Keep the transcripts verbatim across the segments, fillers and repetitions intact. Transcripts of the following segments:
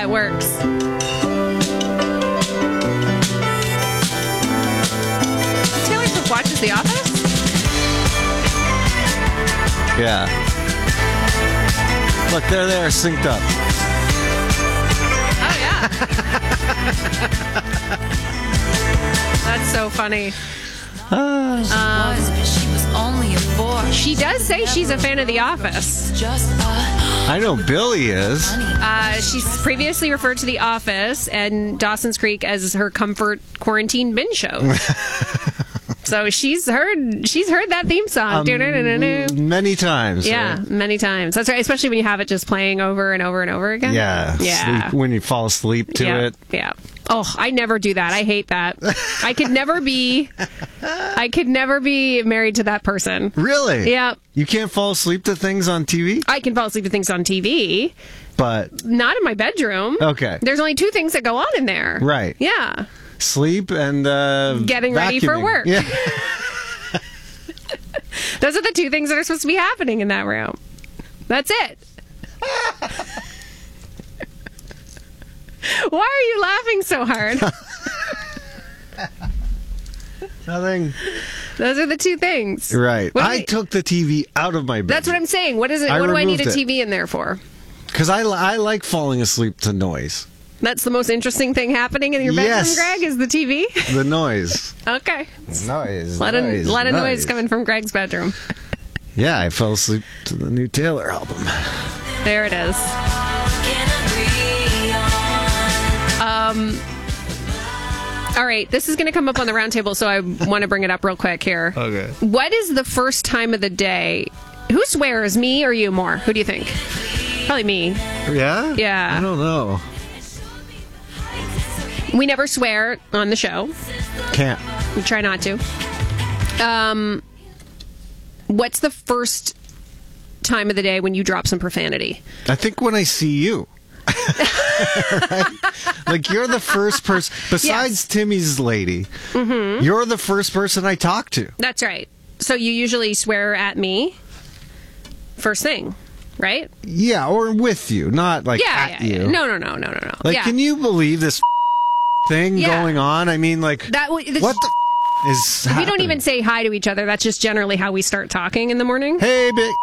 It works. Taylor Swift watches The Office? Yeah. Look, they're there, synced up. Oh, yeah. That's so funny. Um, she was only a four. She does say she's a fan of The Office. Just a I know Billy is. Uh, she's previously referred to The Office and Dawson's Creek as her comfort quarantine binge show. So she's heard she's heard that theme song. Um, many times. Yeah, right? many times. That's right, especially when you have it just playing over and over and over again. Yeah. Yeah. Sleep, when you fall asleep to yeah. it. Yeah. Oh, I never do that. I hate that. I could never be I could never be married to that person. Really? Yeah. You can't fall asleep to things on T V? I can fall asleep to things on T V. But not in my bedroom. Okay. There's only two things that go on in there. Right. Yeah. Sleep and uh getting ready for vacuuming. work. Yeah. Those are the two things that are supposed to be happening in that room. That's it. Why are you laughing so hard? Nothing. Those are the two things. Right. What do I we- took the T V out of my bedroom. That's what I'm saying. What is it? I What do I need a removed it. T V in there for? Because I, li- I like falling asleep to noise. That's the most interesting thing happening in your bedroom, Yes. Greg, is the T V? The noise. Okay. Noise. A lot of, noise, lot of noise noise coming from Greg's bedroom. Yeah, I fell asleep to the new Taylor album. There it is. Um. All right, this is going to come up on the roundtable, so I want to bring it up real quick here. Okay. What is the first time of the day? Who swears, me or you more? Who do you think? Probably me. Yeah? Yeah. I don't know. We never swear on the show. Can't. We try not to. Um, what's the first time of the day when you drop some profanity? I think when I see you. Right? Like, you're the first person, besides Yes. Timmy's lady, mm-hmm. you're the first person I talk to. That's right. So you usually swear at me first thing, right? Yeah, or with you, not like Yeah, at yeah, you. yeah. No, no, no, no, no, no. Like, yeah. can you believe this thing Yeah. going on? I mean, like, That w- this- what the is We happening? don't even say hi to each other. That's just generally how we start talking in the morning. Hey, big.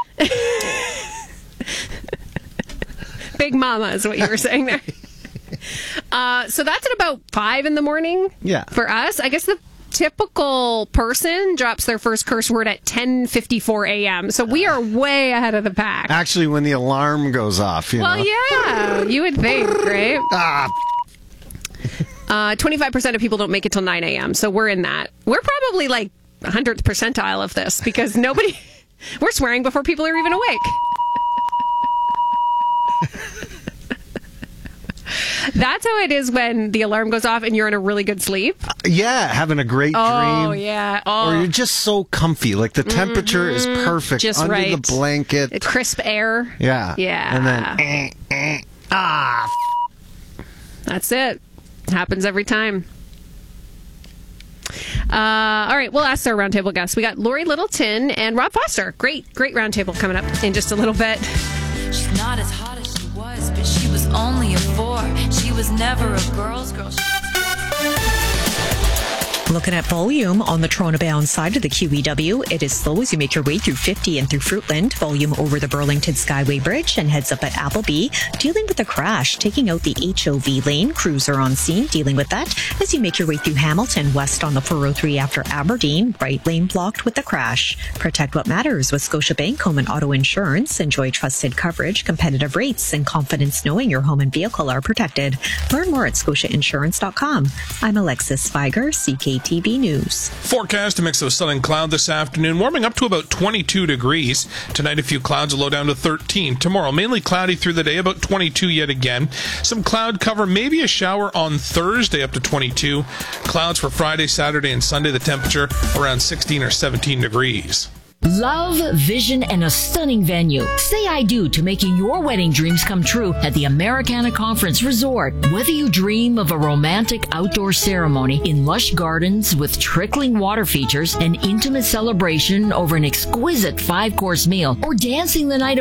Big mama is what you were saying there. Uh, so that's at about five in the morning. Yeah. For us, I guess the typical person drops their first curse word at ten fifty-four a.m. So we are way ahead of the pack. Actually, when the alarm goes off, you Well, know. yeah, you would think, right? Ah, Uh, twenty-five percent of people don't make it till nine a.m. So we're in that. We're probably like hundredth percentile of this because nobody, we're swearing before people are even awake. That's how it is when the alarm goes off and you're in a really good sleep. yeah, having a great Oh, dream. yeah. Oh, Or you're just so comfy. Like, the temperature is perfect. Just under right. the blanket. crisp air. Yeah. Yeah. And then, eh, eh, ah. That's it. Happens every time. Uh, all right, we'll ask our roundtable guests. We got Lori Littleton and Rob Foster. Great, great roundtable coming up in just a little bit. She's not as hot as she was, but she was only a four. She was never a girl's girl. She- Looking at volume on the Toronto-bound side of the Q E W, it is slow as you make your way through fifty and through Fruitland. Volume over the Burlington Skyway Bridge and heads up at Appleby. Dealing with a crash, taking out the H O V lane. Crews are on scene dealing with that as you make your way through Hamilton west on the four oh three after Aberdeen. Right lane blocked with the crash. Protect what matters with Scotiabank Home and Auto Insurance. Enjoy trusted coverage, competitive rates, and confidence knowing your home and vehicle are protected. Learn more at scotia insurance dot com. I'm Alexis Spiger, C K T V News. Forecast, a mix of sun and cloud this afternoon, warming up to about twenty-two degrees. Tonight, a few clouds, a low down to thirteen. Tomorrow, mainly cloudy through the day, about twenty-two yet again. Some cloud cover, maybe a shower on Thursday, up to twenty-two. Clouds for Friday, Saturday, and Sunday, the temperature around sixteen or seventeen degrees. Love, vision, and a stunning venue. Say I do to making your wedding dreams come true at the Americana Conference Resort. Whether you dream of a romantic outdoor ceremony in lush gardens with trickling water features, an intimate celebration over an exquisite five-course meal, or dancing the night